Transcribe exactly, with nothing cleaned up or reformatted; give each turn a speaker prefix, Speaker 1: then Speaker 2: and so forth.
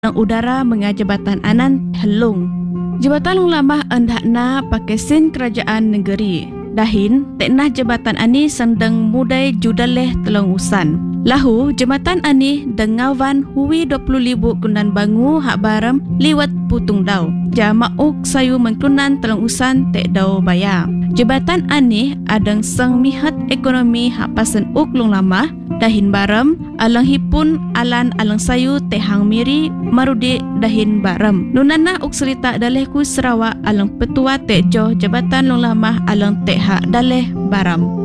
Speaker 1: udara menga Jabatan Anan Helung. Jabatan Long Lamah endakna pakai sin kerajaan negeri. Dahin, teknah jabatan ani sendeng mudai judaleh telung usan. Lahu, jabatan ani dengawan hui dua puluh ribu kundan bangu hak baram liwat putung dau. Jamauk sayu mengkunan telung usan tek dau bayar. Jabatan ani adang seng mihat ekonomi hak pasen uk Long Lamah. Dahin baram, alang hipun alan alang sayu tehang miri marudi dahin baram. Nunana uk serita dalehku Sarawak alang petua tek joh Jabatan Long Lamah alang tek hak daleh baram.